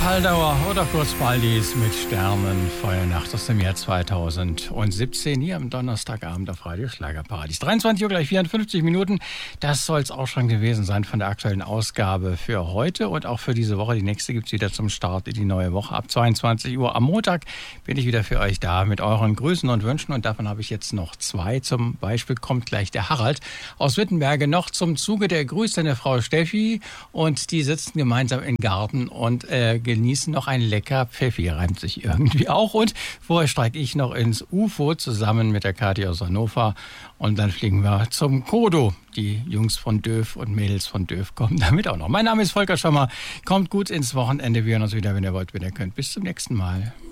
Haldauer oder kurz Baldis mit Sternenfeuernacht aus dem Jahr 2017 hier am Donnerstagabend auf Radio Schlagerparadies. 23 Uhr gleich 54 Minuten. Das soll es auch schon gewesen sein von der aktuellen Ausgabe für heute und auch für diese Woche. Die nächste gibt es wieder zum Start in die neue Woche. Ab 22 Uhr am Montag bin ich wieder für euch da mit euren Grüßen und Wünschen. Und davon habe ich jetzt noch zwei. Zum Beispiel kommt gleich der Harald aus Wittenberge noch zum Zuge. Der grüßt seine Frau Steffi und die sitzen gemeinsam im Garten und genießen noch ein lecker Pfeffi, reimt sich irgendwie auch. Und vorher steige ich noch ins UFO zusammen mit der Kathi aus Hannover und dann fliegen wir zum Kodo. Die Jungs von Döf und Mädels von Döf kommen damit auch noch. Mein Name ist Volker Schommer. Kommt gut ins Wochenende. Wir hören uns wieder, wenn ihr wollt, wenn ihr könnt. Bis zum nächsten Mal.